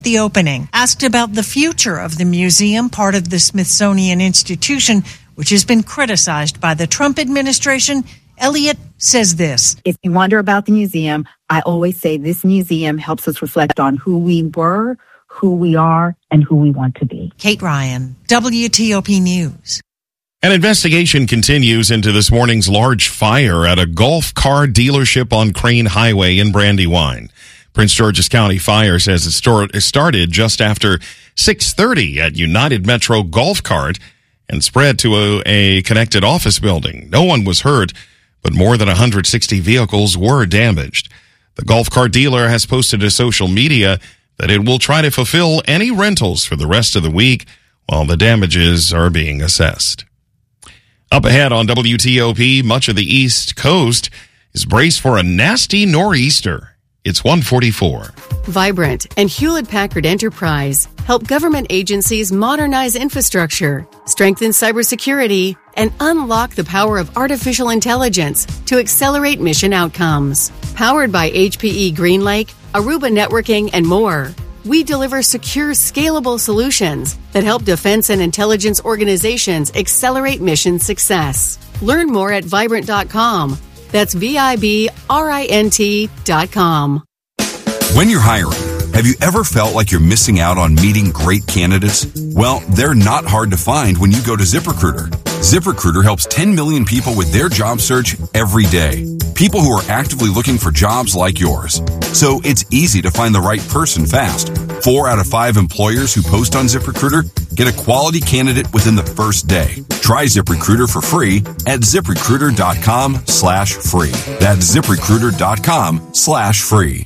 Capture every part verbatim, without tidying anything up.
the opening. Asked about the future of the museum, part of the Smithsonian Institution, which has been criticized by the Trump administration, Elliott says this. If you wonder about the museum, I always say this museum helps us reflect on who we were, who we are, and who we want to be. Kate Ryan, W T O P News. An investigation continues into this morning's large fire at a golf car dealership on Crane Highway in Brandywine. Prince George's County Fire says it started just after six thirty at United Metro Golf Cart and spread to a, a connected office building. No one was hurt, but more than one hundred sixty vehicles were damaged. The golf cart dealer has posted to social media that it will try to fulfill any rentals for the rest of the week while the damages are being assessed. Up ahead on W T O P, much of the East Coast is braced for a nasty nor'easter. It's one forty-four. Vibrant and Hewlett-Packard Enterprise help government agencies modernize infrastructure, strengthen cybersecurity, and unlock the power of artificial intelligence to accelerate mission outcomes. Powered by H P E GreenLake, Aruba Networking, and more, we deliver secure, scalable solutions that help defense and intelligence organizations accelerate mission success. Learn more at vibrant dot com. That's V I B R I N T dot com. When you're hiring, have you ever felt like you're missing out on meeting great candidates? Well, they're not hard to find when you go to ZipRecruiter. ZipRecruiter helps ten million people with their job search every day. People who are actively looking for jobs like yours. So it's easy to find the right person fast. Four out of five employers who post on ZipRecruiter get a quality candidate within the first day. Try ZipRecruiter for free at ZipRecruiter.com slash free. That's ZipRecruiter.com slash free.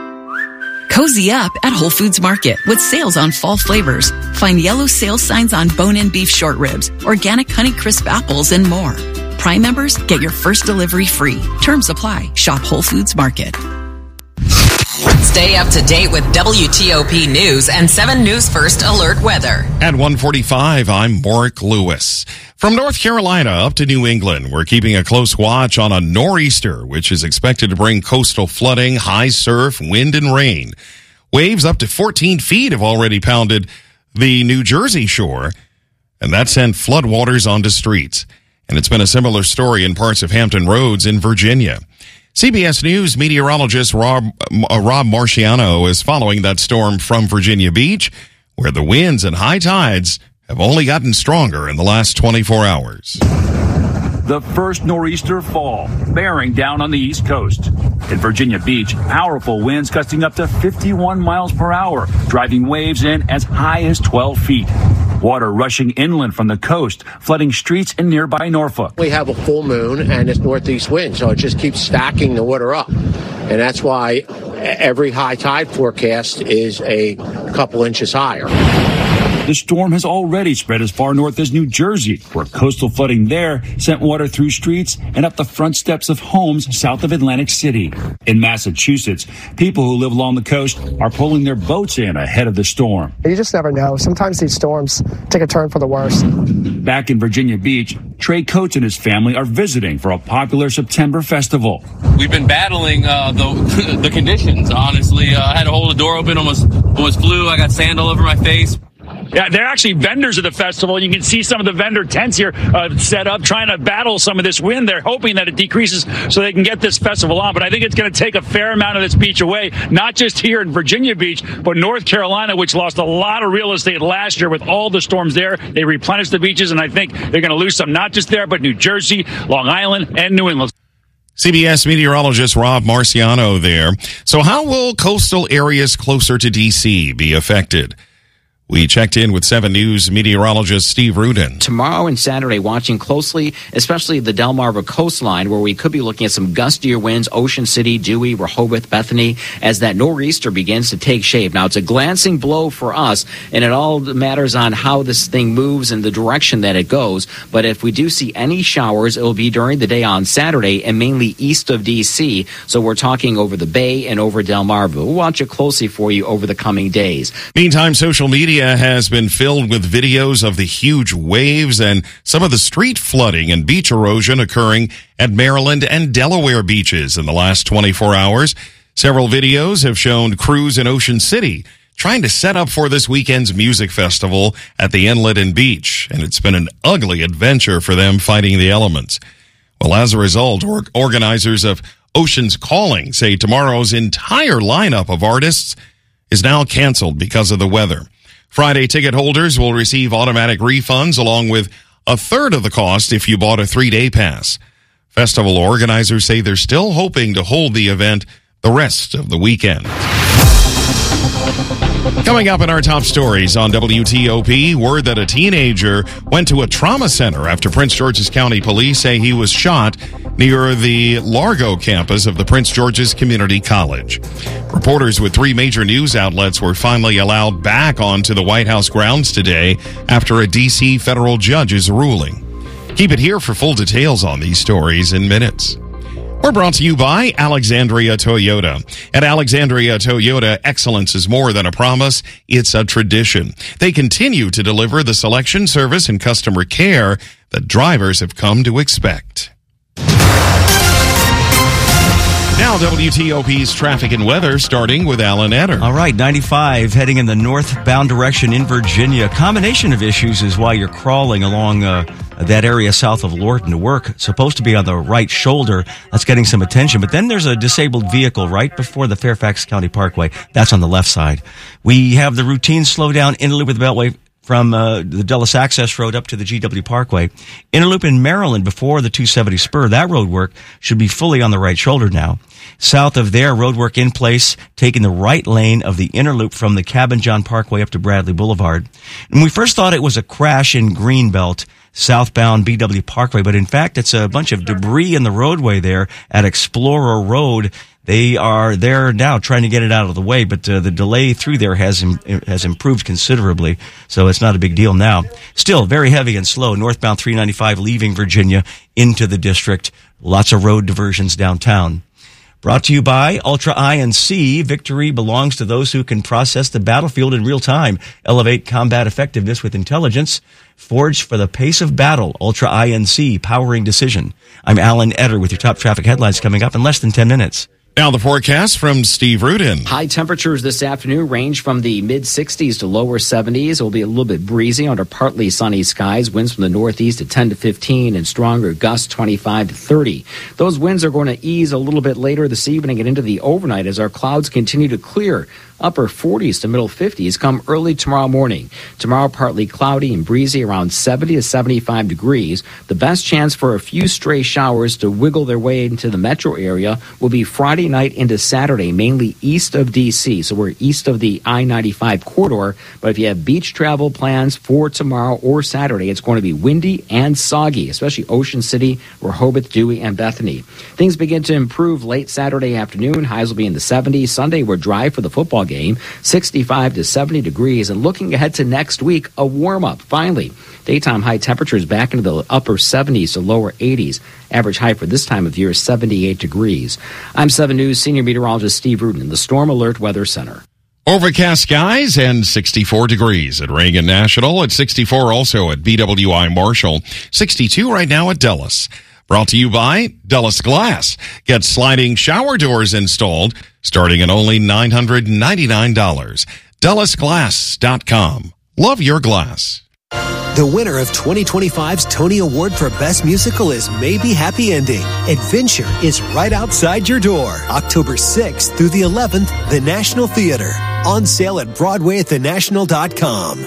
Cozy up at Whole Foods Market with sales on fall flavors. Find yellow sales signs on bone-in beef short ribs, organic Honeycrisp apples, and more. Prime members get your first delivery free. Terms apply. Shop Whole Foods Market. Stay up to date with W T O P News and seven News First Alert Weather. At one forty-five, I'm Warwick Lewis. From North Carolina up to New England, we're keeping a close watch on a nor'easter, which is expected to bring coastal flooding, high surf, wind, and rain. Waves up to fourteen feet have already pounded the New Jersey shore, and that sent floodwaters onto streets. And it's been a similar story in parts of Hampton Roads in Virginia. C B S News meteorologist Rob, uh, Rob Marciano is following that storm from Virginia Beach, where the winds and high tides have only gotten stronger in the last twenty-four hours. The first nor'easter fall, bearing down on the East Coast. In Virginia Beach, powerful winds gusting up to fifty-one miles per hour, driving waves in as high as twelve feet. Water rushing inland from the coast, flooding streets in nearby Norfolk. We have a full moon and it's northeast wind, so it just keeps stacking the water up. And that's why every high tide forecast is a couple inches higher. The storm has already spread as far north as New Jersey, where coastal flooding there sent water through streets and up the front steps of homes south of Atlantic City. In Massachusetts, people who live along the coast are pulling their boats in ahead of the storm. You just never know. Sometimes these storms take a turn for the worse. Back in Virginia Beach, Trey Coates and his family are visiting for a popular September festival. We've been battling uh, the the conditions, honestly. Uh, I had to hold the door open, almost, almost flew. I got sand all over my face. Yeah, they're actually vendors at the festival. You can see some of the vendor tents here uh, set up, trying to battle some of this wind. They're hoping that it decreases so they can get this festival on. But I think it's going to take a fair amount of this beach away, not just here in Virginia Beach, but North Carolina, which lost a lot of real estate last year with all the storms there. They replenished the beaches, and I think they're going to lose some, not just there, but New Jersey, Long Island, and New England. C B S meteorologist Rob Marciano there. So how will coastal areas closer to D C be affected? We checked in with seven News meteorologist Steve Rudin. Tomorrow and Saturday, watching closely, especially the Delmarva coastline, where we could be looking at some gustier winds, Ocean City, Dewey, Rehoboth, Bethany, as that nor'easter begins to take shape. Now, it's a glancing blow for us, and it all matters on how this thing moves and the direction that it goes. But if we do see any showers, it will be during the day on Saturday and mainly east of D C. So we're talking over the Bay and over Delmarva. We'll watch it closely for you over the coming days. Meantime, social media has been filled with videos of the huge waves and some of the street flooding and beach erosion occurring at Maryland and Delaware beaches in the last twenty-four hours. Several videos have shown crews in Ocean City trying to set up for this weekend's music festival at the Inlet and Beach, and it's been an ugly adventure for them fighting the elements. Well, as a result, or- organizers of Oceans Calling say tomorrow's entire lineup of artists is now canceled because of the weather. Friday ticket holders will receive automatic refunds along with a third of the cost if you bought a three-day pass. Festival organizers say they're still hoping to hold the event the rest of the weekend. Coming up in our top stories on W T O P, word that a teenager went to a trauma center after Prince George's County Police say he was shot near the Largo campus of the Prince George's Community College. Reporters with three major news outlets were finally allowed back onto the White House grounds today after a D C federal judge's ruling. Keep it here for full details on these stories in minutes. We're brought to you by Alexandria Toyota. At Alexandria Toyota, excellence is more than a promise, it's a tradition. They continue to deliver the selection, service, and customer care that drivers have come to expect. Now, W T O P's traffic and weather, starting with Alan Etter. All right, ninety-five heading in the northbound direction in Virginia. Combination of issues is why you're crawling along uh, that area south of Lorton to work. It's supposed to be on the right shoulder. That's getting some attention. But then there's a disabled vehicle right before the Fairfax County Parkway. That's on the left side. We have the routine slowdown interloop with the Beltway from uh, the Dulles Access Road up to the G W Parkway. Interloop in Maryland before the two seventy spur. That road work should be fully on the right shoulder now. South of there, road work in place, taking the right lane of the interloop from the Cabin John Parkway up to Bradley Boulevard. And we first thought it was a crash in Greenbelt, southbound B W Parkway, but in fact it's a bunch of debris in the roadway there at Explorer Road. They are there now trying to get it out of the way, but uh, the delay through there has im- has improved considerably, so it's not a big deal now. Still very heavy and slow, northbound three ninety-five leaving Virginia into the district. Lots of road diversions downtown. Brought to you by Ultra I N C. Victory belongs to those who can process the battlefield in real time. Elevate combat effectiveness with intelligence. Forged for the pace of battle. Ultra I N C, powering decision. I'm Alan Etter with your top traffic headlines coming up in less than ten minutes. Now the forecast from Steve Rudin. High temperatures this afternoon range from the mid-sixties to lower seventies. It will be a little bit breezy under partly sunny skies. Winds from the northeast at ten to fifteen and stronger gusts twenty-five to thirty. Those winds are going to ease a little bit later this evening and into the overnight as our clouds continue to clear. Upper forties to middle fifties come early tomorrow morning. Tomorrow, partly cloudy and breezy around seventy to seventy-five degrees. The best chance for a few stray showers to wiggle their way into the metro area will be Friday night into Saturday, mainly east of D C. So we're east of the I ninety-five corridor. But if you have beach travel plans for tomorrow or Saturday, it's going to be windy and soggy, especially Ocean City, Rehoboth, Dewey, and Bethany. Things begin to improve late Saturday afternoon. Highs will be in the seventies. Sunday, we're dry for the football game, sixty-five to seventy degrees. And looking ahead to next week, a warm-up. Finally, daytime high temperatures back into the upper seventies to lower eighties. Average high for this time of year is seventy-eight degrees. I'm seven News Senior Meteorologist Steve Rudin in the Storm Alert Weather Center. Overcast skies and sixty-four degrees at Reagan National, at sixty-four also at B W I Marshall, sixty-two right now at Dulles. Brought to you by Dulles Glass. Get sliding shower doors installed starting at only nine hundred ninety-nine dollars. Dulles Glass dot com. Love your glass. The winner of twenty twenty-five's Tony Award for Best Musical is Maybe Happy Ending. Adventure is right outside your door. October sixth through the eleventh, the National Theater. On sale at Broadway at the national dot com.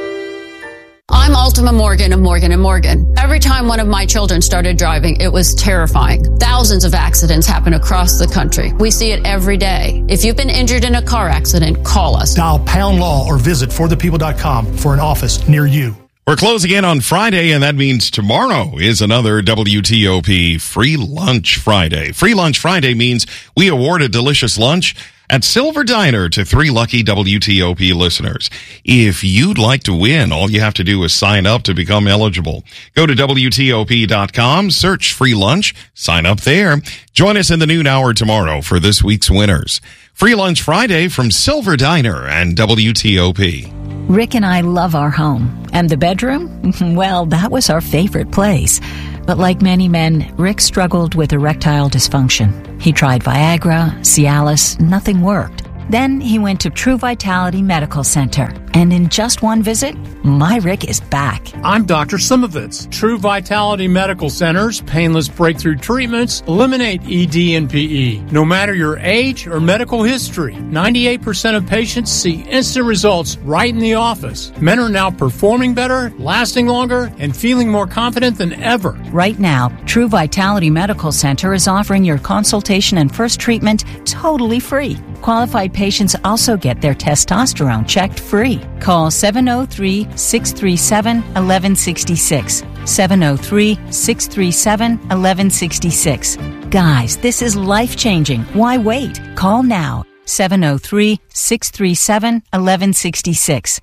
I'm Ultima Morgan of Morgan and Morgan. Every time one of my children started driving, it was terrifying. Thousands of accidents happen across the country. We see it every day. If you've been injured in a car accident, call us. Dial Pound Law or visit for the people dot com for an office near you. We're closing in on Friday, and that means tomorrow is another W T O P Free Lunch Friday. Free Lunch Friday means we award a delicious lunch at Silver Diner to three lucky W T O P listeners. If you'd like to win, all you have to do is sign up to become eligible. Go to W T O P dot com, search free lunch, sign up there. Join us in the noon hour tomorrow for this week's winners. Free Lunch Friday from Silver Diner and W T O P. Rick and I love our home. And the bedroom? Well, that was our favorite place. But like many men, Rick struggled with erectile dysfunction. He tried Viagra, Cialis, nothing worked. Then he went to True Vitality Medical Center. And in just one visit, my Rick is back. I'm Doctor Simovitz. True Vitality Medical Center's painless breakthrough treatments eliminate E D and P E. No matter your age or medical history, ninety-eight percent of patients see instant results right in the office. Men are now performing better, lasting longer, and feeling more confident than ever. Right now, True Vitality Medical Center is offering your consultation and first treatment totally free. Qualified patients also get their testosterone checked free. Call seven oh three, six three seven, one one six six. seven oh three, six three seven, one one six six. Guys, this is life-changing. Why wait? Call now. seven oh three, six three seven, one one six six.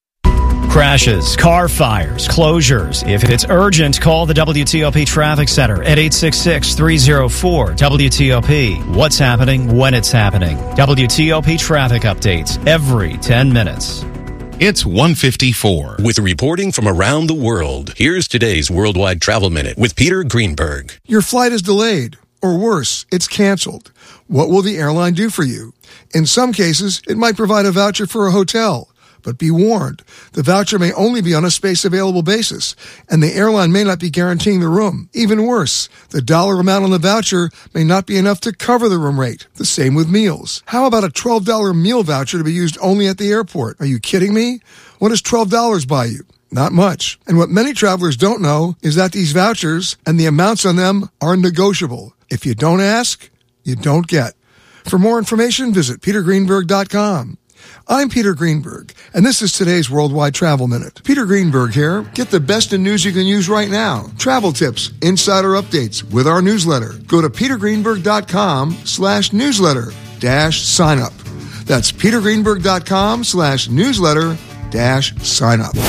Crashes, car fires, closures. If it's urgent, call the W T O P Traffic Center at eight six six, three oh four, W T O P. What's happening when it's happening. W T O P traffic updates every ten minutes. It's one fifty-four. With reporting from around the world, here's today's Worldwide Travel Minute with Peter Greenberg. Your flight is delayed, or worse, it's canceled. What will the airline do for you? In some cases, it might provide a voucher for a hotel. But be warned, the voucher may only be on a space available basis, and the airline may not be guaranteeing the room. Even worse, the dollar amount on the voucher may not be enough to cover the room rate. The same with meals. How about a twelve dollars meal voucher to be used only at the airport? Are you kidding me? What does twelve dollars buy you? Not much. And what many travelers don't know is that these vouchers and the amounts on them are negotiable. If you don't ask, you don't get. For more information, visit peter greenberg dot com. I'm Peter Greenberg, and this is today's Worldwide Travel Minute. Peter Greenberg here. Get the best in news you can use right now. Travel tips, insider updates with our newsletter. Go to peter greenberg dot com slash newsletter dash sign up. That's peter greenberg dot com slash newsletter dash sign up.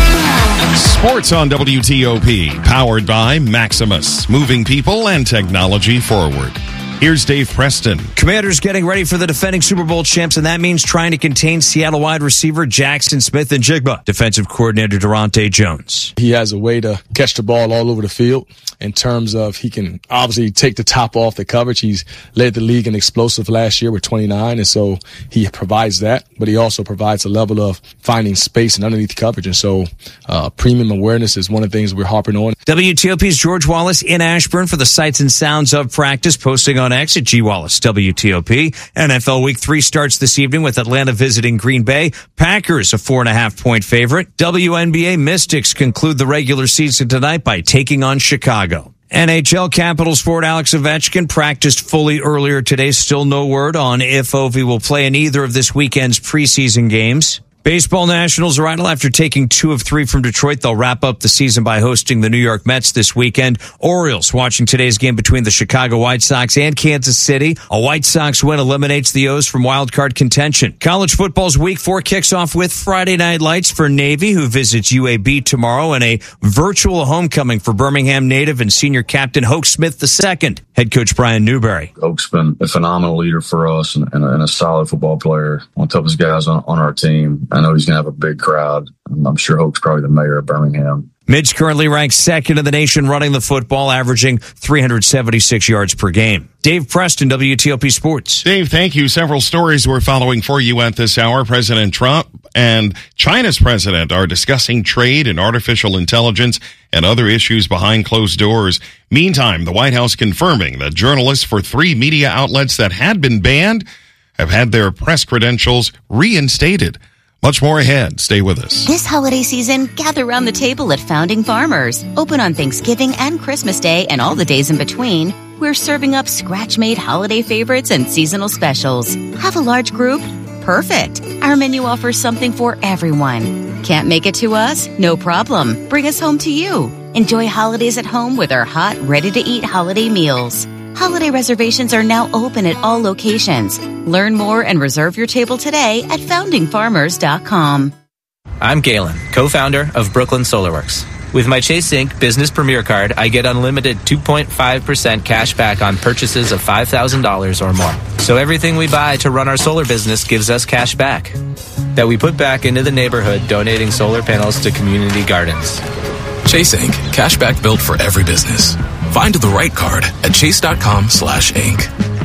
Sports on W T O P, powered by Maximus, moving people and technology forward. Here's Dave Preston. Commanders getting ready for the defending Super Bowl champs, and that means trying to contain Seattle wide receiver Jackson Smith-Njigba. Defensive coordinator Durante Jones. He has a way to catch the ball all over the field in terms of he can obviously take the top off the coverage. He's led the league in explosive last year with twenty-nine, and so he provides that, but he also provides a level of finding space and underneath coverage, and so uh, premium awareness is one of the things we're harping on. W T O P's George Wallace in Ashburn for the sights and sounds of practice, posting on X at G Wallace W T O P. N F L Week three starts this evening with Atlanta visiting Green Bay. Packers a four and a half point favorite. W N B A Mystics conclude the regular season tonight by taking on Chicago. N H L Capitals forward Alex Ovechkin practiced fully earlier today. Still no word on if Ovi will play in either of this weekend's preseason games. Baseball Nationals are idle after taking two of three from Detroit. They'll wrap up the season by hosting the New York Mets this weekend. Orioles watching today's game between the Chicago White Sox and Kansas City. A White Sox win eliminates the O's from wild card contention. College football's week four kicks off with Friday Night Lights for Navy, who visits U A B tomorrow, and a virtual homecoming for Birmingham native and senior captain Hoke Smith the second. Head coach Brian Newberry. Hoke's been a phenomenal leader for us and, and, a, and a solid football player. One of the toughest guys on, on our team. I know he's going to have a big crowd. I'm sure Hoke's probably the mayor of Birmingham. Midge currently ranks second in the nation running the football, averaging three hundred seventy-six yards per game. Dave Preston, W T O P Sports. Dave, thank you. Several stories we're following for you at this hour. President Trump and China's president are discussing trade and artificial intelligence and other issues behind closed doors. Meantime, the White House confirming that journalists for three media outlets that had been banned have had their press credentials reinstated. Much more ahead. Stay with us. This holiday season, gather around the table at Founding Farmers. Open on Thanksgiving and Christmas Day and all the days in between. We're serving up scratch-made holiday favorites and seasonal specials. Have a large group? Perfect. Our menu offers something for everyone. Can't make it to us? No problem. Bring us home to you. Enjoy holidays at home with our hot, ready-to-eat holiday meals. Holiday reservations are now open at all locations. Learn more and reserve your table today at founding farmers dot com. I'm Galen, co-founder of Brooklyn SolarWorks. With my Chase Inc Business Premier Card, I get unlimited two point five percent cash back on purchases of five thousand dollars or more. So everything we buy to run our solar business gives us cash back that we put back into the neighborhood, donating solar panels to community gardens. Chase Incorporated. Cashback built for every business. Find the right card at chase.com slash Inc.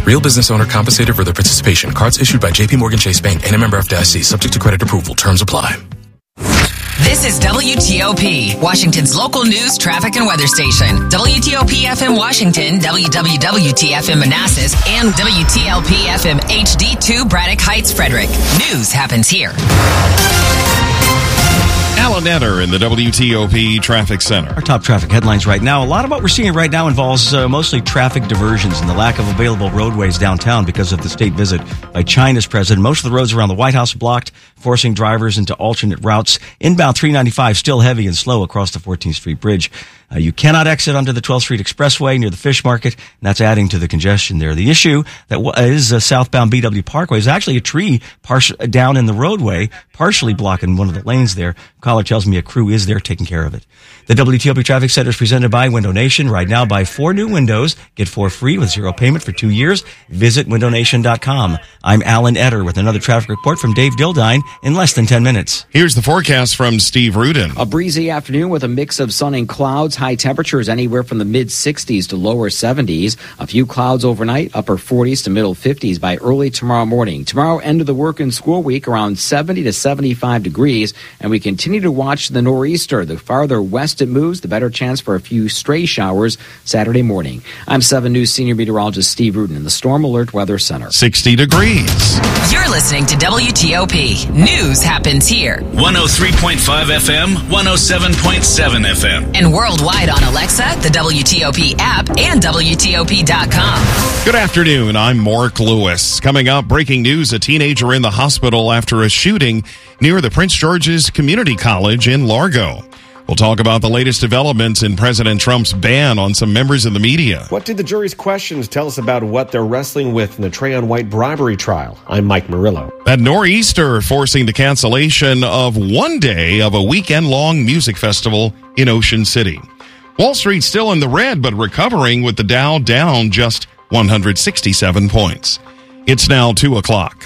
Real business owner compensated for their participation. Cards issued by J P Morgan Chase Bank and a member F D I C. Subject to credit approval. Terms apply. This is W T O P, Washington's local news, traffic, and weather station. W T O P F M Washington, W W W T F M Manassas, and W T L P F M H D two Braddock Heights, Frederick. News happens here. Alan Netter in the W T O P Traffic Center. Our top traffic headlines right now. A lot of what we're seeing right now involves uh, mostly traffic diversions and the lack of available roadways downtown because of the state visit by China's president. Most of the roads around the White House are blocked, forcing drivers into alternate routes. Inbound three ninety-five still heavy and slow across the fourteenth Street Bridge. Uh, you cannot exit onto the twelfth Street Expressway near the Fish Market, and that's adding to the congestion there. The issue that w- is uh, southbound B W Parkway is actually a tree par- down in the roadway, partially blocking one of the lanes there. Caller tells me a crew is there taking care of it. The W T O P Traffic Center is presented by Window Nation. Right now, buy four new windows, get four free with zero payment for two years. Visit window nation dot com. I'm Alan Etter with another traffic report from Dave Dildine in less than ten minutes. Here's the forecast from Steve Rudin. A breezy afternoon with a mix of sun and clouds. High temperatures anywhere from the mid sixties to lower seventies. A few clouds overnight, upper forties to middle fifties by early tomorrow morning. Tomorrow, end of the work and school week, around seventy to seventy-five degrees. And we continue to watch the nor'easter. The farther west it moves, the better chance for a few stray showers Saturday morning. I'm seven News senior meteorologist Steve Rudin in the Storm Alert Weather Center. sixty degrees. You're listening to W T O P. News happens here. one oh three point five F M, one oh seven point seven F M. And worldwide on Alexa, the W T O P app, and W T O P dot com. Good afternoon. I'm Mark Lewis. Coming up, breaking news, a teenager in the hospital after a shooting near the Prince George's Community College in Largo. We'll talk about the latest developments in President Trump's ban on some members of the media. What did the jury's questions tell us about what they're wrestling with in the Trayon White bribery trial? I'm Mike Murillo. That nor'easter forcing the cancellation of one day of a weekend-long music festival in Ocean City. Wall Street still in the red, but recovering with the Dow down just one hundred sixty-seven points. It's now two o'clock.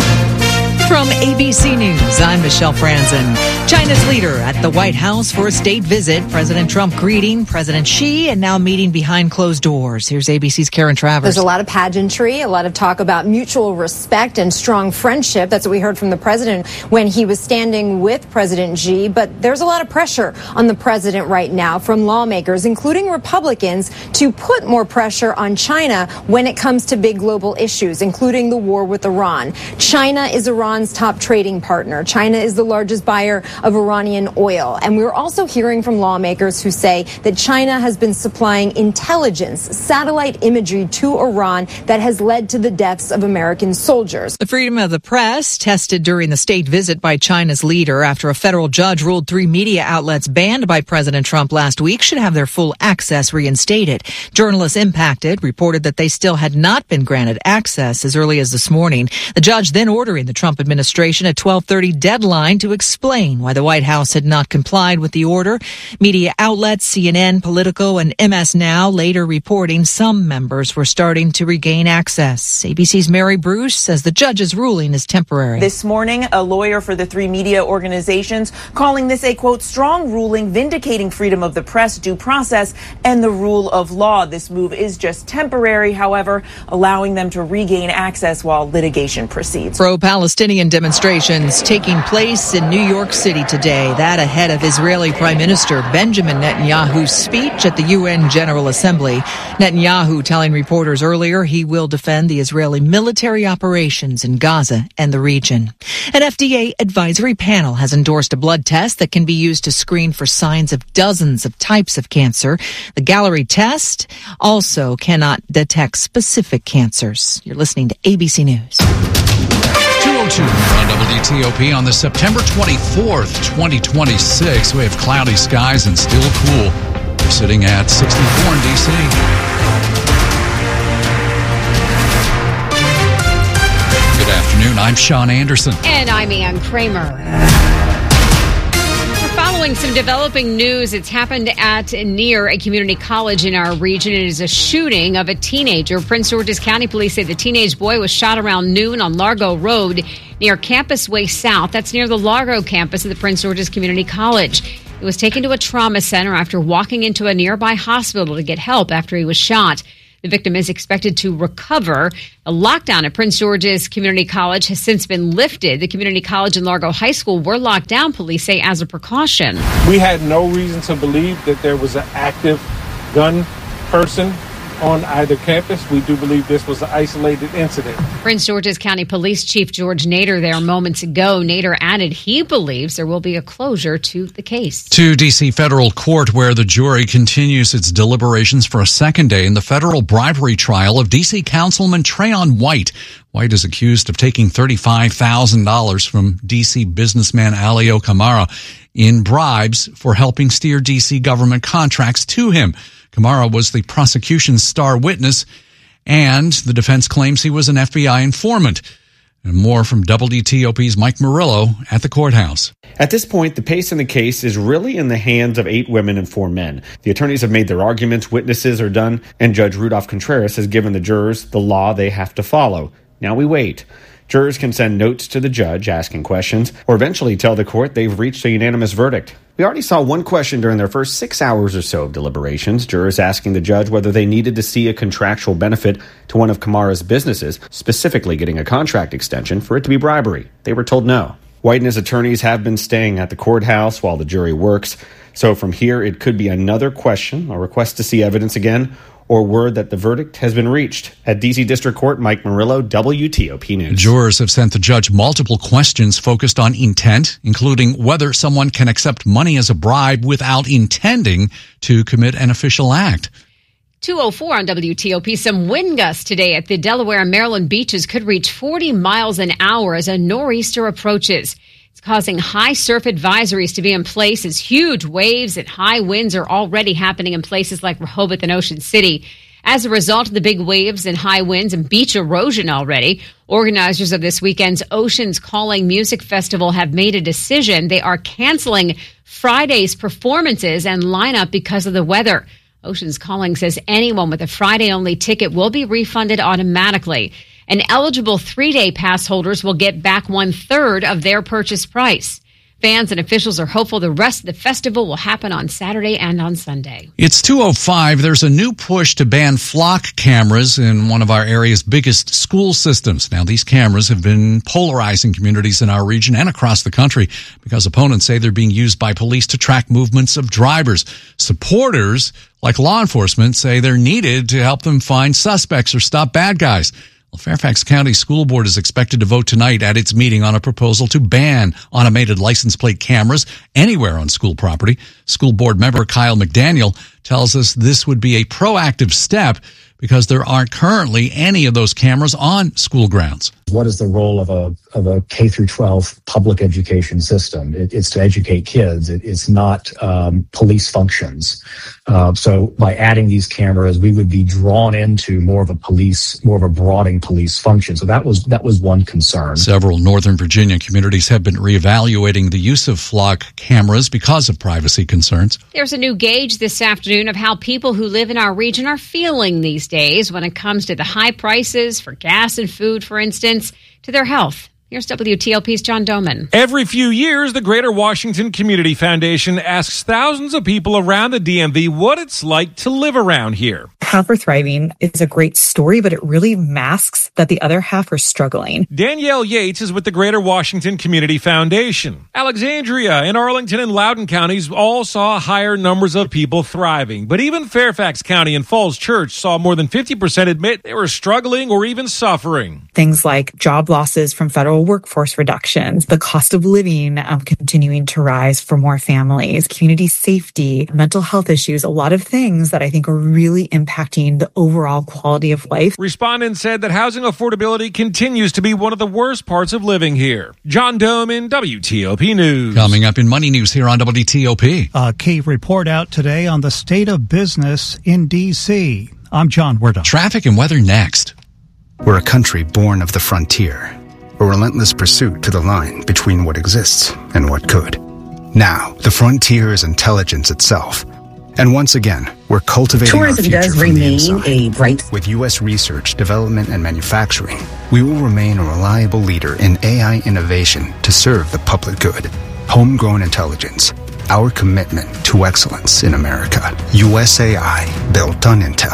From A B C News, I'm Michelle Franzen. China's leader at the White House for a state visit. President Trump greeting President Xi and now meeting behind closed doors. Here's A B C's Karen Travers. There's a lot of pageantry, a lot of talk about mutual respect and strong friendship. That's what we heard from the president when he was standing with President Xi. But there's a lot of pressure on the president right now from lawmakers, including Republicans, to put more pressure on China when it comes to big global issues, including the war with Iran. China is Iran's top trading partner. China is the largest buyer of Iranian oil. And we're also hearing from lawmakers who say that China has been supplying intelligence, satellite imagery to Iran that has led to the deaths of American soldiers. The freedom of the press tested during the state visit by China's leader after a federal judge ruled three media outlets banned by President Trump last week should have their full access reinstated. Journalists impacted reported that they still had not been granted access as early as this morning. The judge then ordering the Trump administration a twelve thirty deadline to explain why the White House had not complied with the order. Media outlets, C N N, Politico, and M S Now later reporting some members were starting to regain access. A B C's Mary Bruce says the judge's ruling is temporary. This morning, a lawyer for the three media organizations calling this a, quote, strong ruling vindicating freedom of the press, due process, and the rule of law. This move is just temporary, however, allowing them to regain access while litigation proceeds. Pro-Palestinian demonstrations taking place in New York City today. That ahead of Israeli Prime Minister Benjamin Netanyahu's speech at the U N General Assembly. Netanyahu telling reporters earlier he will defend the Israeli military operations in Gaza and the region. An F D A advisory panel has endorsed a blood test that can be used to screen for signs of dozens of types of cancer. The Gallery test also cannot detect specific cancers. You're listening to A B C News. two oh two on W T O P on the September twenty-fourth, twenty twenty-six. We have cloudy skies and still cool. We're sitting at sixty-four in D C. Good afternoon. I'm Sean Anderson. And I'm Ann Kramer. We're following some developing news. It's happened at near a community college in our region. It is a shooting of a teenager. Prince George's County Police say the teenage boy was shot around noon on Largo Road near Campus Way South. That's near the Largo campus of the Prince George's Community College. He was taken to a trauma center after walking into a nearby hospital to get help after he was shot. The victim is expected to recover. A lockdown at Prince George's Community College has since been lifted. The community college and Largo High School were locked down, police say, as a precaution. We had no reason to believe that there was an active gun person on either campus. We do believe this was an isolated incident. Prince George's County Police Chief George Nader there moments ago. Nader added he believes there will be a closure to the case. To D C federal court, where the jury continues its deliberations for a second day in the federal bribery trial of D C Councilman Trayon White. White is accused of taking thirty-five thousand dollars from D C businessman Alio Camara in bribes for helping steer D C government contracts to him. Camara was the prosecution's star witness, and the defense claims he was an F B I informant. And more from W T O P's Mike Murillo at the courthouse. At this point, the pace in the case is really in the hands of eight women and four men. The attorneys have made their arguments, witnesses are done, and Judge Rudolph Contreras has given the jurors the law they have to follow. Now we wait. Jurors can send notes to the judge asking questions, or eventually tell the court they've reached a unanimous verdict. We already saw one question during their first six hours or so of deliberations, jurors asking the judge whether they needed to see a contractual benefit to one of Camara's businesses, specifically getting a contract extension, for it to be bribery. They were told no. White and his attorneys have been staying at the courthouse while the jury works, so from here it could be another question, a request to see evidence again, or word that the verdict has been reached. At D C District Court, Mike Murillo, W T O P News. Jurors have sent the judge multiple questions focused on intent, including whether someone can accept money as a bribe without intending to commit an official act. two oh four on W T O P. Some wind gusts today at the Delaware and Maryland beaches could reach forty miles an hour as a nor'easter approaches. It's causing high surf advisories to be in place as huge waves and high winds are already happening in places like Rehoboth and Ocean City. As a result of the big waves and high winds and beach erosion already, organizers of this weekend's Oceans Calling Music Festival have made a decision. They are canceling Friday's performances and lineup because of the weather. Oceans Calling says anyone with a Friday-only ticket will be refunded automatically. And eligible three-day pass holders will get back one-third of their purchase price. Fans and officials are hopeful the rest of the festival will happen on Saturday and on Sunday. It's two oh five. There's a new push to ban flock cameras in one of our area's biggest school systems. Now, these cameras have been polarizing communities in our region and across the country because opponents say they're being used by police to track movements of drivers. Supporters, like law enforcement, say they're needed to help them find suspects or stop bad guys. Well, Fairfax County School Board is expected to vote tonight at its meeting on a proposal to ban automated license plate cameras anywhere on school property. School Board member Kyle McDaniel tells us this would be a proactive step because there aren't currently any of those cameras on school grounds. What is the role of a of a K through twelve public education system? It, it's to educate kids. It, it's not um, police functions. Uh, so by adding these cameras, we would be drawn into more of a police, more of a broadening police function. So that was that was one concern. Several Northern Virginia communities have been reevaluating the use of flock cameras because of privacy concerns. There's a new gauge this afternoon of how people who live in our region are feeling these days when it comes to the high prices for gas and food, for instance, to their health. Here's W T L P's John Doman. Every few years, the Greater Washington Community Foundation asks thousands of people around the D M V what it's like to live around here. Half are thriving is a great story, but it really masks that the other half are struggling. Danielle Yates is with the Greater Washington Community Foundation. Alexandria and Arlington and Loudoun counties all saw higher numbers of people thriving. But even Fairfax County and Falls Church saw more than fifty percent admit they were struggling or even suffering. Things like job losses from federal workforce reductions, the cost of living um, continuing to rise for more families, community safety, mental health issues, a lot of things that I think are really impacting the overall quality of life. Respondents said that housing affordability continues to be one of the worst parts of living here. John Doman, W T O P News. Coming up in Money News here on W T O P. A key report out today on the state of business in D C. I'm John Werda. Traffic and weather next. We're a country born of the frontier, a relentless pursuit to the line between what exists and what could. Now, the frontier is intelligence itself. And once again, we're cultivating Tourism our future does from remain the inside. a bright. With U S research, development, and manufacturing, we will remain a reliable leader in A I innovation to serve the public good. Homegrown intelligence, our commitment to excellence in America. U S A I, built on Intel.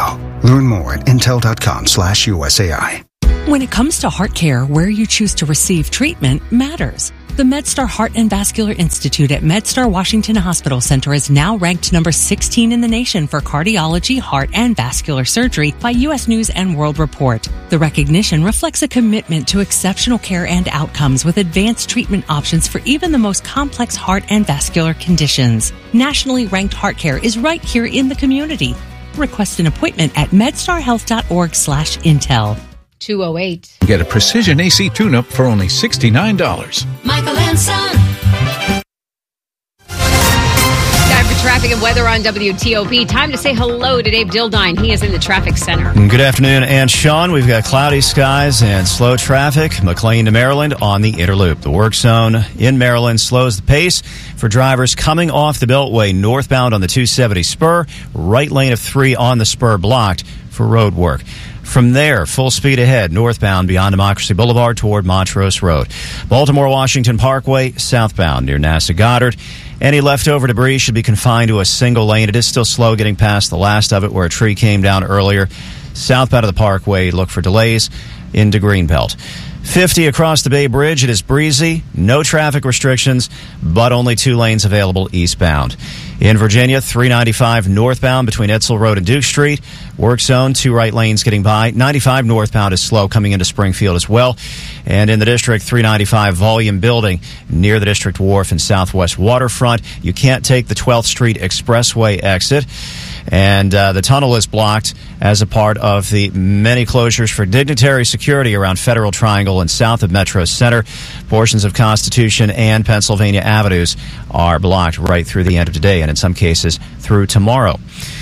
Learn more at intel.com slash USAI. When it comes to heart care, where you choose to receive treatment matters. The MedStar Heart and Vascular Institute at MedStar Washington Hospital Center is now ranked number sixteen in the nation for cardiology, heart, and vascular surgery by U S News and World Report. The recognition reflects a commitment to exceptional care and outcomes with advanced treatment options for even the most complex heart and vascular conditions. Nationally ranked heart care is right here in the community. Request an appointment at medstarhealth.org slash intel. two oh eight. Get a precision A C tune-up for only sixty-nine dollars. Michael and Son. Time for traffic and weather on W T O P. Time to say hello to Dave Dildine. He is in the traffic center. Good afternoon, and Sean. We've got cloudy skies and slow traffic. McLean to Maryland on the Interloop. The work zone in Maryland slows the pace for drivers coming off the Beltway northbound on the two seventy spur. Right lane of three on the spur blocked for road work. From there, full speed ahead, northbound beyond Democracy Boulevard toward Montrose Road. Baltimore-Washington Parkway, southbound near NASA Goddard. Any leftover debris should be confined to a single lane. It is still slow getting past the last of it where a tree came down earlier. Southbound of the Parkway, look for delays into Greenbelt. fifty across the Bay Bridge. It is breezy, no traffic restrictions, but only two lanes available eastbound. In Virginia, three ninety-five northbound between Edsel Road and Duke Street. Work zone, two right lanes getting by. ninety-five northbound is slow coming into Springfield as well. And in the district, three ninety-five volume building near the District Wharf and Southwest Waterfront. You can't take the twelfth Street Expressway exit. And uh, the tunnel is blocked as a part of the many closures for dignitary security around Federal Triangle and south of Metro Center. Portions of Constitution and Pennsylvania Avenues are blocked right through the end of today, and in some cases through tomorrow.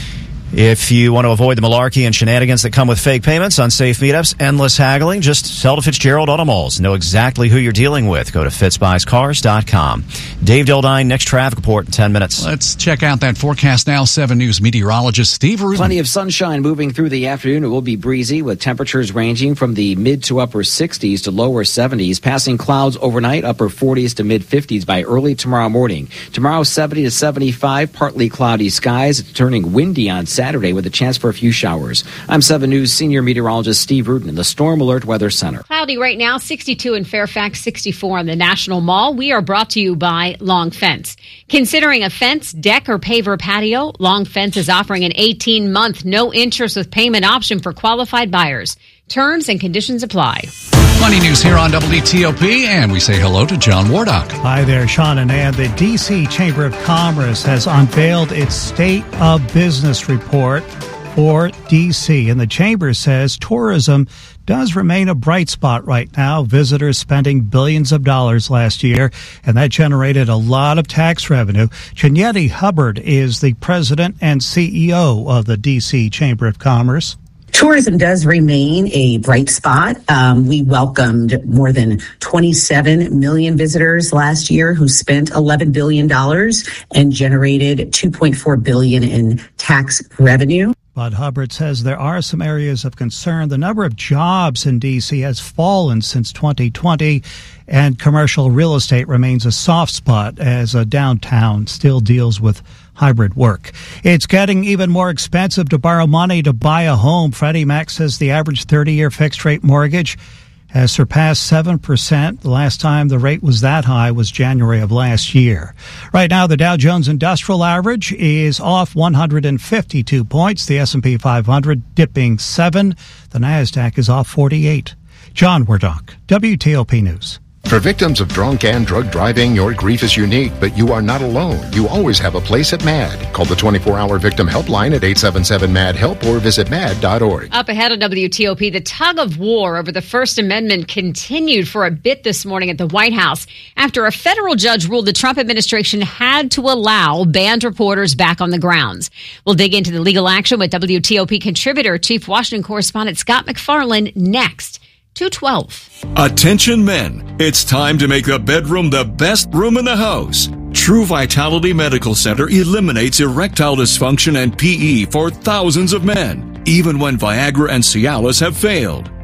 If you want to avoid the malarkey and shenanigans that come with fake payments, unsafe meetups, endless haggling, just sell to Fitzgerald Auto Malls. Know exactly who you're dealing with. Go to fitz buys cars dot com. Dave Dildine, next traffic report in ten minutes. Let's check out that forecast now. seven News meteorologist Steve Rubin. Plenty of sunshine moving through the afternoon. It will be breezy with temperatures ranging from the mid to upper sixties to lower seventies, passing clouds overnight, upper forties to mid fifties by early tomorrow morning. Tomorrow, seventy to seventy-five, partly cloudy skies. It's turning windy on Saturday. Saturday with a chance for a few showers. I'm seven News senior meteorologist Steve Rudin in the Storm Alert Weather Center. Cloudy right now, sixty-two in Fairfax, sixty-four on the National Mall. We are brought to you by Long Fence. Considering a fence, deck, or paver patio, Long Fence is offering an eighteen-month no-interest with payment option for qualified buyers. Terms and conditions apply. Money News here on W T O P, and we say hello to John Wardock. Hi there, Sean and Ann. The D C Chamber of Commerce has unveiled its State of Business report for D C, and the Chamber says tourism does remain a bright spot right now. Visitors spending billions of dollars last year, and that generated a lot of tax revenue. Chinetti Hubbard is the president and C E O of the D C Chamber of Commerce. Tourism does remain a bright spot. Um, we welcomed more than twenty-seven million visitors last year who spent eleven billion dollars and generated two point four billion dollars in tax revenue. But Hubbard says there are some areas of concern. The number of jobs in D C has fallen since twenty twenty, and commercial real estate remains a soft spot as a downtown still deals with hybrid work. It's getting even more expensive to borrow money to buy a home. Freddie Mac says the average thirty-year fixed-rate mortgage has surpassed seven percent. The last time the rate was that high was January of last year. Right now, the Dow Jones Industrial Average is off one hundred fifty-two points. The S and P five hundred dipping seven. The NASDAQ is off forty-eight. John Wardock, W T O P News. For victims of drunk and drug driving, your grief is unique, but you are not alone. You always have a place at MAD. Call the twenty-four hour victim helpline at eight seven seven M A D HELP or visit mad dot org. Up ahead on W T O P, the tug of war over the First Amendment continued for a bit this morning at the White House after a federal judge ruled the Trump administration had to allow banned reporters back on the grounds. We'll dig into the legal action with W T O P contributor, Chief Washington correspondent Scott McFarland next. two twelve. Attention men, it's time to make the bedroom the best room in the house. True Vitality Medical Center eliminates erectile dysfunction and P E for thousands of men, even when Viagra and Cialis have failed.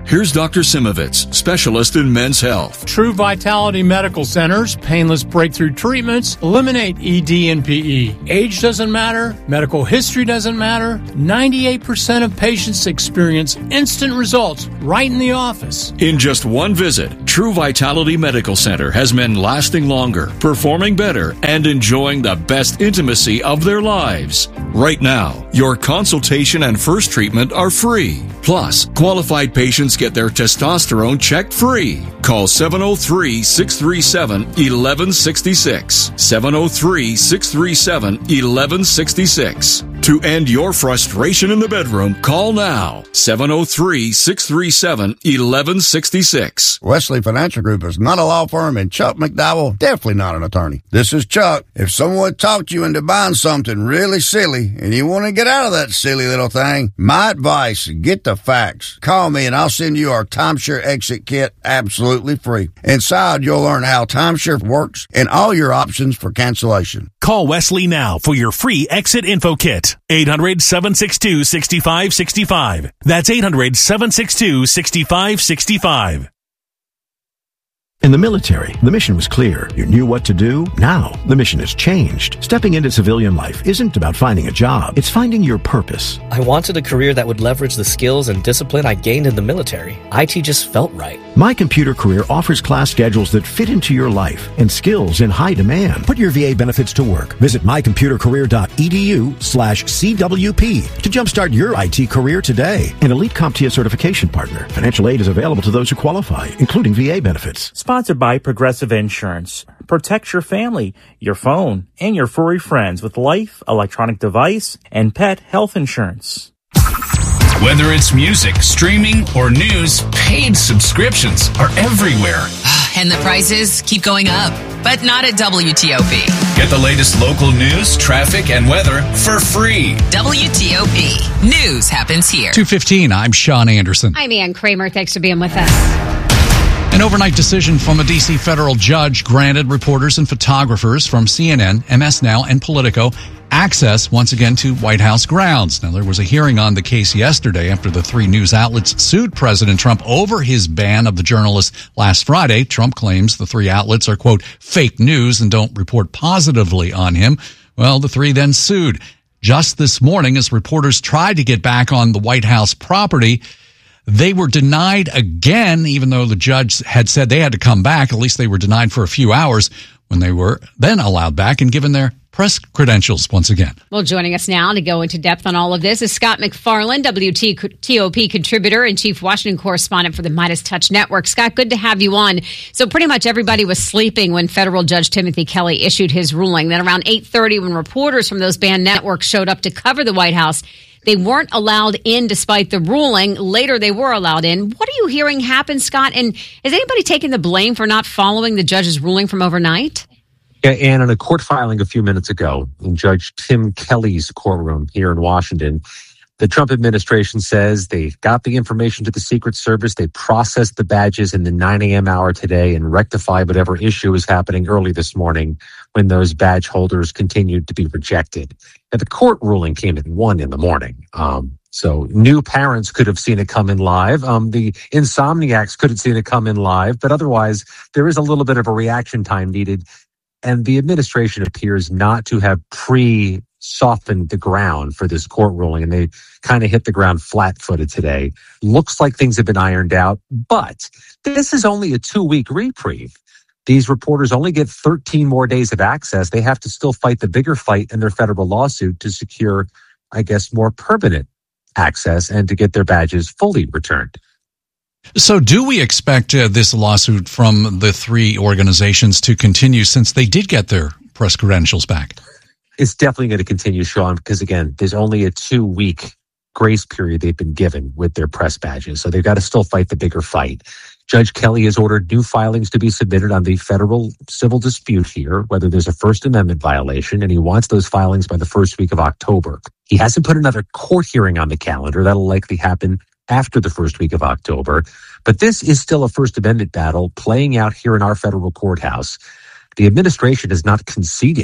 Here's Doctor Simovitz, specialist in men's health. True Vitality Medical Center's painless breakthrough treatments eliminate E D and P E. Age doesn't matter. Medical history doesn't matter. ninety-eight percent of patients experience instant results right in the office. In just one visit, True Vitality Medical Center has men lasting longer, performing better, and enjoying the best intimacy of their lives. Right now, your consultation and first treatment are free. Plus, qualified patients get their testosterone checked free. Call seven oh three, six three seven, one one six six. seven oh three, six three seven, one one six six. To end your frustration in the bedroom, call now. seven oh three, six three seven, one one six six. Wesley Financial Group is not a law firm, and Chuck McDowell definitely not an attorney. This is Chuck. If someone talked you into buying something really silly and you want to get out of that silly little thing, my advice, get the facts. Call me and I'll send you our timeshare exit kit absolutely free. Inside, you'll learn how timeshare works and all your options for cancellation. Call Wesley now for your free exit info kit. eight hundred, seven six two, six five six five. That's eight hundred, seven six two, six five six five. In the military, the mission was clear. You knew what to do. Now, the mission has changed. Stepping into civilian life isn't about finding a job. It's finding your purpose. I wanted a career that would leverage the skills and discipline I gained in the military. I T just felt right. My Computer Career offers class schedules that fit into your life and skills in high demand. Put your V A benefits to work. Visit mycomputercareer.edu slash CWP to jumpstart your I T career today. An Elite CompTIA certification partner. Financial aid is available to those who qualify, including V A benefits. Sponsored by Progressive Insurance. Protect your family, your phone, and your furry friends with life, electronic device, and pet health insurance. Whether it's music, streaming, or news, paid subscriptions are everywhere. And the prices keep going up, but not at W T O P. Get the latest local news, traffic, and weather for free. W T O P. News happens here. two fifteen, I'm Sean Anderson. I'm Ann Kramer. Thanks for being with us. An overnight decision from a D C federal judge granted reporters and photographers from C N N, M S Now, and Politico access once again to White House grounds. Now, there was a hearing on the case yesterday after the three news outlets sued President Trump over his ban of the journalists last Friday. Trump claims the three outlets are, quote, fake news and don't report positively on him. Well, the three then sued. Just this morning, as reporters tried to get back on the White House property, they were denied again, even though the judge had said they had to come back. At least they were denied for a few hours when they were then allowed back and given their press credentials once again. Well, joining us now to go into depth on all of this is Scott MacFarlane, W T O P contributor and chief Washington correspondent for the Midas Touch Network. Scott, good to have you on. So pretty much everybody was sleeping when federal judge Timothy Kelly issued his ruling. Then around eight thirty, when reporters from those banned networks showed up to cover the White House, they weren't allowed in despite the ruling. Later, they were allowed in. What are you hearing happen, Scott? And is anybody taking the blame for not following the judge's ruling from overnight? Yeah, and in a court filing a few minutes ago in Judge Tim Kelly's courtroom here in Washington, the Trump administration says they got the information to the Secret Service, they processed the badges in the nine a.m. hour today and rectified whatever issue was happening early this morning when those badge holders continued to be rejected. Now, the court ruling came at one in the morning. Um, so new parents could have seen it come in live. Um, the insomniacs could have seen it come in live, but otherwise there is a little bit of a reaction time needed. And the administration appears not to have pre-softened the ground for this court ruling, and they kind of hit the ground flat-footed today. Looks like things have been ironed out, but this is only a two-week reprieve. These reporters only get thirteen more days of access. They have to still fight the bigger fight in their federal lawsuit to secure, I guess, more permanent access and to get their badges fully returned. So do we expect uh, this lawsuit from the three organizations to continue since they did get their press credentials back? It's definitely going to continue, Sean, because, again, there's only a two-week grace period they've been given with their press badges. So they've got to still fight the bigger fight. Judge Kelly has ordered new filings to be submitted on the federal civil dispute here, whether there's a First Amendment violation, and he wants those filings by the first week of October. He hasn't put another court hearing on the calendar. That'll likely happen after the first week of October. But this is still a First Amendment battle playing out here in our federal courthouse. The administration has not conceded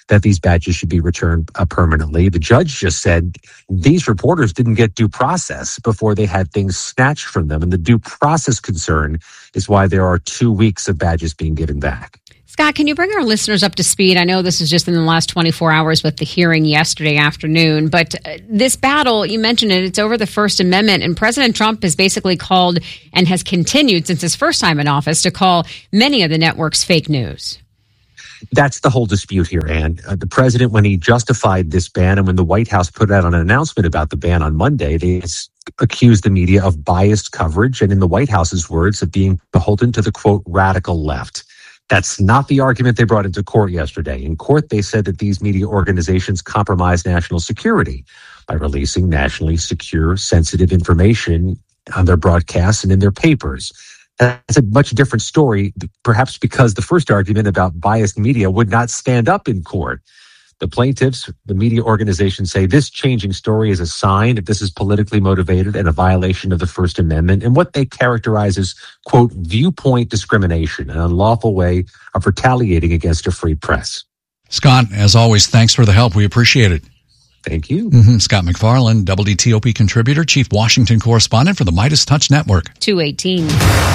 that these badges should be returned uh, permanently. The judge just said these reporters didn't get due process before they had things snatched from them. And the due process concern is why there are two weeks of badges being given back. Scott, can you bring our listeners up to speed? I know this is just in the last twenty-four hours with the hearing yesterday afternoon, but uh, this battle, you mentioned it, it's over the First Amendment, and President Trump has basically called and has continued since his first time in office to call many of the networks fake news. That's the whole dispute here, Ann. Uh, the president, when he justified this ban and when the White House put out an announcement about the ban on Monday, they accused the media of biased coverage and, in the White House's words, of being beholden to the, quote, radical left. That's not the argument they brought into court yesterday. In court, they said that these media organizations compromise national security by releasing nationally secure, sensitive information on their broadcasts and in their papers. That's a much different story, perhaps because the first argument about biased media would not stand up in court. The plaintiffs, the media organizations, say this changing story is a sign that this is politically motivated and a violation of the First Amendment and what they characterize as, quote, viewpoint discrimination, an unlawful way of retaliating against a free press. Scott, as always, thanks for the help. We appreciate it. Thank you. Mm-hmm. Scott McFarland, W T O P contributor, chief Washington correspondent for the Midas Touch Network. two eighteen.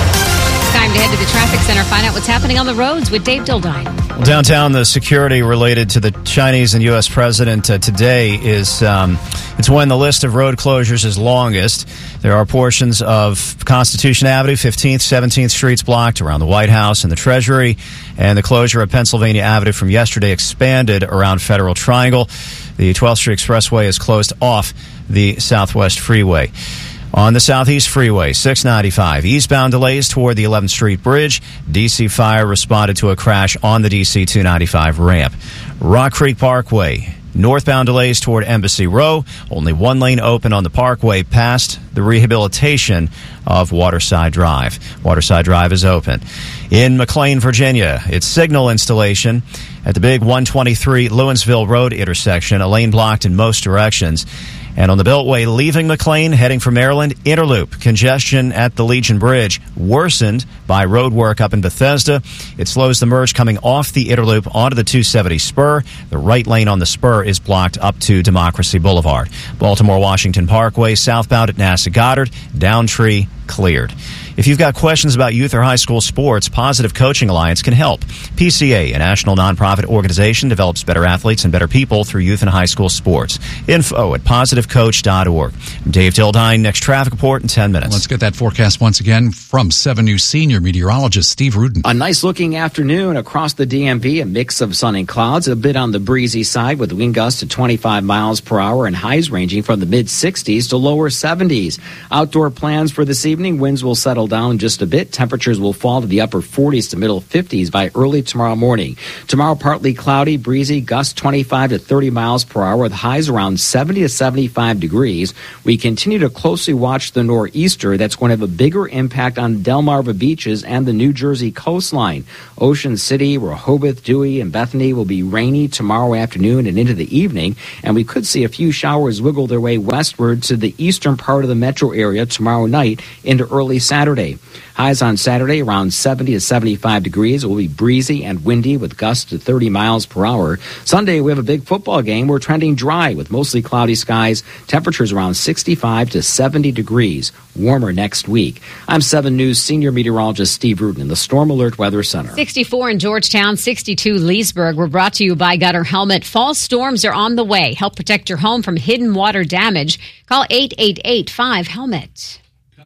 It's time to head to the traffic center, find out what's happening on the roads with Dave Dildine. Well, downtown, the security related to the Chinese and U S president uh, today is um, it's when the list of road closures is longest. There are portions of Constitution Avenue, fifteenth, seventeenth Streets blocked around the White House and the Treasury, and the closure of Pennsylvania Avenue from yesterday expanded around Federal Triangle. The twelfth Street Expressway is closed off the Southwest Freeway. On the Southeast Freeway, six ninety-five, eastbound delays toward the eleventh Street Bridge. D C Fire responded to a crash on the D C two ninety-five ramp. Rock Creek Parkway, northbound delays toward Embassy Row. Only one lane open on the parkway past the rehabilitation of Waterside Drive. Waterside Drive is open. In McLean, Virginia, it's signal installation at the big one twenty-three Lewinsville Road intersection, a lane blocked in most directions. And on the Beltway leaving McLean, heading for Maryland, Interloop. Congestion at the Legion Bridge worsened by road work up in Bethesda. It slows the merge coming off the Interloop onto the two seventy spur. The right lane on the spur is blocked up to Democracy Boulevard. Baltimore-Washington Parkway, southbound at NASA Goddard, Downtree cleared. If you've got questions about youth or high school sports, Positive Coaching Alliance can help. P C A, a national nonprofit organization, develops better athletes and better people through youth and high school sports. Info at positive coach dot org. I'm Dave Dildine. Next traffic report in ten minutes. Let's get that forecast once again from seven News senior meteorologist Steve Rudin. A nice looking afternoon across the D M V, a mix of sun and clouds, a bit on the breezy side with wind gusts to twenty-five miles per hour and highs ranging from the mid sixties to lower seventies. Outdoor plans for this evening, winds will settle down just a bit. Temperatures will fall to the upper forties to middle fifties by early tomorrow morning. Tomorrow, partly cloudy, breezy, gusts twenty-five to thirty miles per hour with highs around seventy to seventy-five degrees. We continue to closely watch the nor'easter that's going to have a bigger impact on Delmarva beaches and the New Jersey coastline. Ocean City, Rehoboth, Dewey, and Bethany will be rainy tomorrow afternoon and into the evening, and we could see a few showers wiggle their way westward to the eastern part of the metro area tomorrow night into early Saturday. Highs on Saturday around seventy to seventy-five degrees. It will be breezy and windy with gusts to thirty miles per hour. Sunday, we have a big football game. We're trending dry with mostly cloudy skies. Temperatures around sixty-five to seventy degrees. Warmer next week. I'm seven News senior meteorologist Steve Rudin in the Storm Alert Weather Center. sixty-four in Georgetown, sixty-two Leesburg. We're brought to you by Gutter Helmet. Fall storms are on the way. Help protect your home from hidden water damage. Call eight eight eight five HELMET.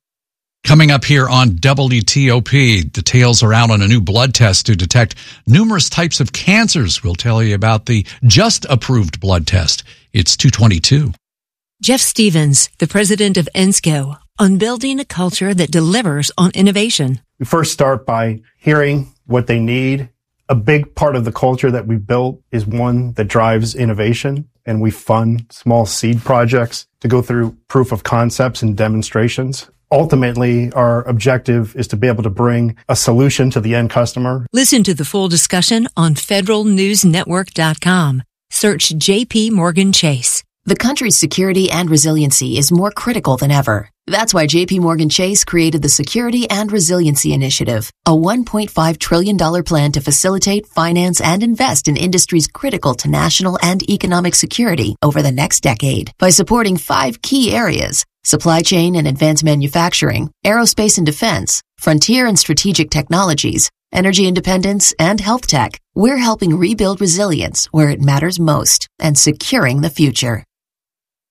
Coming up here on W T O P, details are out on a new blood test to detect numerous types of cancers. We'll tell you about the just approved blood test. It's two twenty-two. Jeff Stevens, the president of ENSCO, on building a culture that delivers on innovation. We first start by hearing what they need. A big part of the culture that we built is one that drives innovation, and we fund small seed projects to go through proof of concepts and demonstrations. Ultimately, our objective is to be able to bring a solution to the end customer. Listen to the full discussion on federal news network dot com. Search J P Morgan Chase. The country's security and resiliency is more critical than ever. That's why J P Morgan Chase created the Security and Resiliency Initiative, a one point five trillion dollars plan to facilitate, finance, and invest in industries critical to national and economic security over the next decade. By supporting five key areas: supply chain and advanced manufacturing, aerospace and defense, frontier and strategic technologies, energy independence, and health tech, we're helping rebuild resilience where it matters most and securing the future.